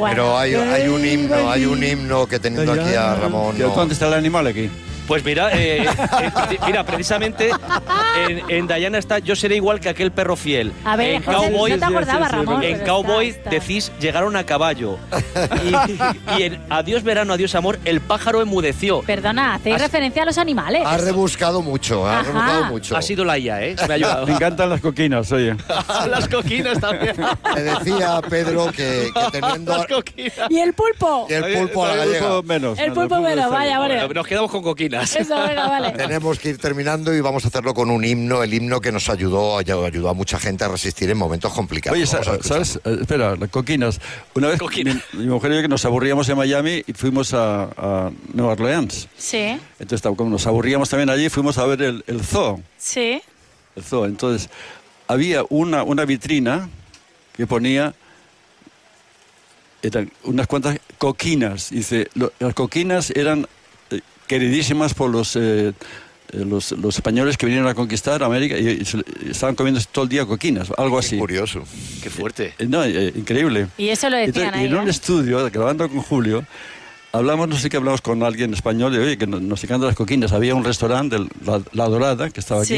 Pero hay un himno que teniendo aquí a Ramón... ¿Dónde está el animal aquí? Pues mira, precisamente en Diana está Yo seré igual que aquel perro fiel. A ver, en José, Cowboy, no te acordaba, Ramón. En pero Cowboy está. decís llegaron a caballo. Y en Adiós verano, adiós amor, el pájaro enmudeció. Perdona, hacéis referencia a los animales. Ha rebuscado mucho, Ha sido la IA, ¿eh? Me ha ayudado. Me encantan las coquinas, oye. Las coquinas también. Me decía Pedro que teniendo... Las coquinas. ¿Y el pulpo? Y el pulpo a la gallega. Menos. El pulpo menos, vaya, vale. Nos quedamos con coquinas. Eso, venga, vale. Tenemos que ir terminando y vamos a hacerlo con un himno, el himno que nos ayudó a mucha gente a resistir en momentos complicados. Oye, Vamos a escuchar. ¿sabes? Espera, las coquinas. Una vez mi mujer y yo que nos aburríamos en Miami y fuimos a Nueva Orleans. Sí, Entonces, como nos aburríamos también allí, fuimos a ver el zoo. sí. El zoo. Entonces, había una vitrina que ponía... Eran unas cuantas coquinas. Dice, las coquinas eran queridísimas por los españoles que vinieron a conquistar América y estaban comiendo todo el día coquinas, algo así. Qué curioso. Qué fuerte. No, increíble. Y eso lo decían Entonces, ahí, y en un ¿eh? estudio, grabando con Julio, hablamos con alguien español de, oye, que nos encantan las coquinas. Había un restaurante, La Dorada, que estaba aquí.